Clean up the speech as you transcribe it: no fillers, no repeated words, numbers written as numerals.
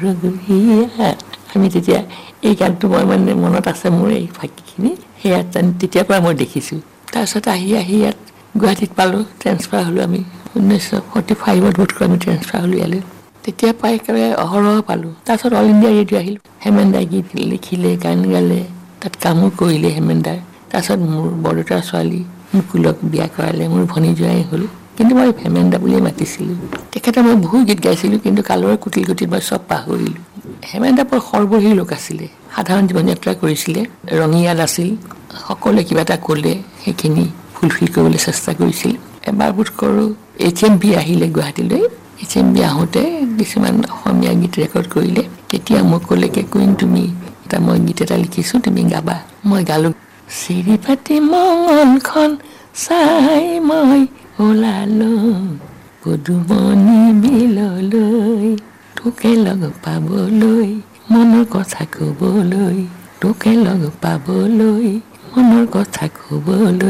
ৰগুহিয়া আমি তেতিয়া এই গানটো মই মানে মনত আছে মোৰ এই ফাঁকিখিনি সেয়া তেতিয়াৰ পৰা মই দেখিছোঁ তাৰপিছত আহি ইয়াত গুৱাহাটীত পালোঁ ট্ৰেন্সফাৰ হ'লোঁ আমি 1945 বোধকৰো আমি ট্ৰেন্সফাৰ হ'লোঁ ইয়ালৈ তেতিয়া পাই একেবাৰে অহৰহ পালোঁ তাৰপিছত অল ইণ্ডিয়া ৰেডিঅ' আহিলোঁ হেমেন্দাই গীত লিখিলে গান গালে তাত কামো কৰিলে হেমেন্দাৰ তাৰপিছত মোৰ বৰদেউতাৰ ছোৱালী মুকুলক বিয়া কৰালে মোৰ ভনী জোৱাই হ'ল কিন্তু মই হেমেন্দা বুলিয়ে মাতিছিলোঁ তেখেতে মই বহু গীত গাইছিলোঁ কিন্তু কালৰ কুটিল কুটিল মই চব পাহৰিলোঁ হেমেন্দা বৰ সৰ্বহী লোক আছিলে সাধাৰণ জীৱন যাত্ৰা কৰিছিলে ৰঙিয়াল আছিল সকলোৱে কিবা এটা ক'লে সেইখিনি ফুলফিল কৰিবলৈ চেষ্টা কৰিছিল এবাৰ বোধ কৰোঁ HMV আহিলে গুৱাহাটীলৈ HMV আহোঁতে কিছুমান অসমীয়া গীত ৰেকৰ্ড কৰিলে তেতিয়া মোক ক'লে কুইন তুমি এটা মই গীত এটা লিখিছোঁ তুমি গাবা মই গালোঁ চিৰি পাতি মঙনখন চাই মই ওলালোঁ পদুমণি বিললৈ তোকে লগ পাবলৈ মনৰ কথা ক'বলৈ তোকে লগ পাবলৈ মনৰ কথা ক'বলৈ